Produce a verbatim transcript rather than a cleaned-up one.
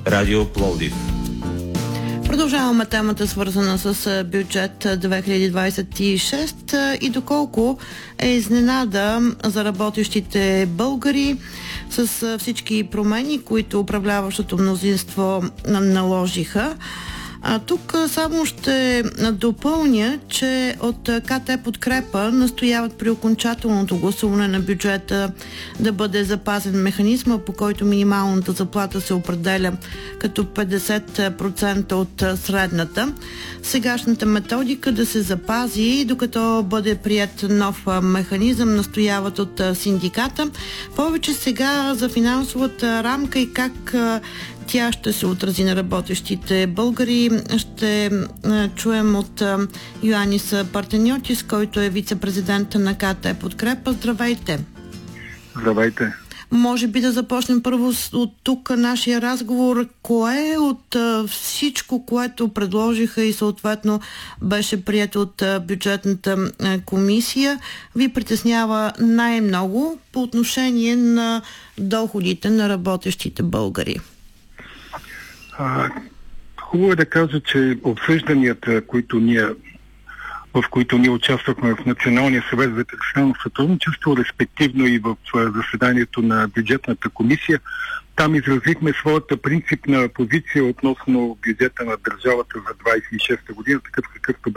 Радио Пловдив. Продължаваме темата, свързана с бюджет две хиляди двадесет и шеста и доколко е изненада за работещите българи с всички промени, които управляващото мнозинство наложиха. А тук само ще допълня, че от КТ Подкрепа настояват при окончателното гласуване на бюджета да бъде запазен механизма, по който минималната заплата се определя като петдесет процента от средната. Сегашната методика да се запази, докато бъде прият нов механизъм, настояват от синдиката. Повече сега за финансовата рамка и как тя ще се отрази на работещите българи. Ще чуем от Йоанис Партеньотис, който е вице-президент на КТ Подкрепа. Здравейте! Здравейте! Може би да започнем първо от тук нашия разговор. Кое от всичко, което предложиха и съответно беше прието от бюджетната комисия, ви притеснява най-много по отношение на доходите на работещите българи? А, хубаво е да кажа, че обсъжданията, които ние, в които ние участвахме в Националния съвет за тристранно сътрудничество, респективно и в заседанието на бюджетната комисия, там изразихме своята принципна позиция относно бюджета на държавата за двадесет и шеста година, такъв какъвто